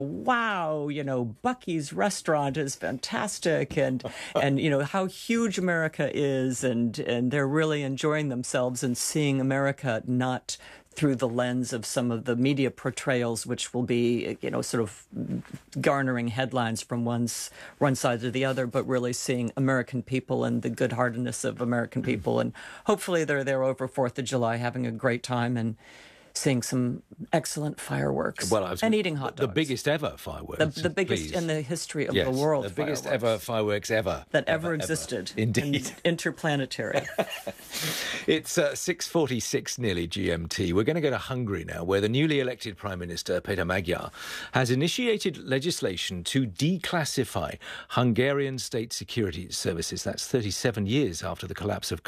wow, Bucky's restaurant is fantastic, and how huge America is, and they're really enjoying themselves and seeing America not through the lens of some of the media portrayals, which will be, sort of garnering headlines from one side or the other, but really seeing American people and the good-heartedness of American people. And hopefully they're there over 4th of July having a great time and seeing some excellent fireworks and eating hot dogs. The biggest ever fireworks. The biggest in the history of the world. The biggest ever fireworks ever. That ever existed. Indeed. Interplanetary. It's 6:46 nearly GMT. We're going to go to Hungary now, where the newly elected Prime Minister, Peter Magyar, has initiated legislation to declassify Hungarian state security services. That's 37 years after the collapse of